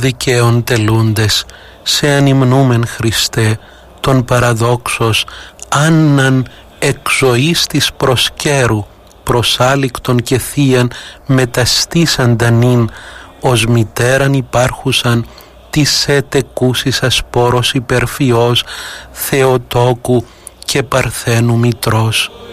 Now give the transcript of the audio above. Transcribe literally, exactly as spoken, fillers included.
δικαίων τελούντες, σε ανυμνούμεν Χριστέ, τον παραδόξος Άνναν εκ ζωής της προσκέρου, προσάλικτον και θείαν μεταστήσανταν νυν, ως μητέραν υπάρχουσαν της έτεκούσης ασπόρος υπερφυός Θεοτόκου και Παρθένου Μητρός.